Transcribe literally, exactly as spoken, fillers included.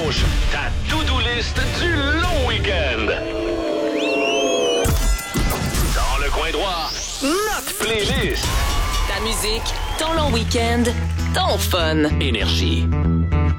gauche, ta to-do list du long week-end. Dans le coin droit, notre playlist. Ta musique, ton long week-end, ton fun. Énergie.